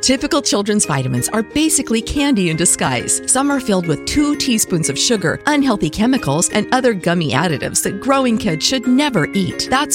Typical children's vitamins are basically candy in disguise. Some are filled with 2 teaspoons of sugar, unhealthy chemicals, and other gummy additives that growing kids should never eat. That's